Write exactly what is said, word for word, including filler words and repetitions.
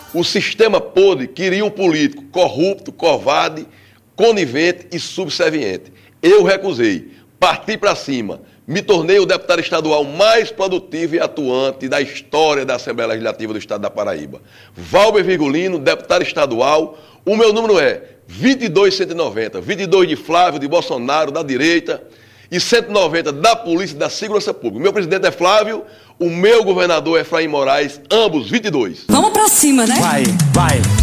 O sistema podre queria um político corrupto, covarde, conivente e subserviente. Eu recusei, parti para cima, me tornei o deputado estadual mais produtivo e atuante da história da Assembleia Legislativa do Estado da Paraíba. Valber Virgulino, deputado estadual, o meu número é vinte e dois cento e noventa, vinte e dois de Flávio, de Bolsonaro, da direita, e cento e noventa da Polícia e da Segurança Pública. O meu presidente é Flávio, o meu governador é Efraim Moraes, ambos vinte e dois. Vamos pra cima, né? Vai, vai.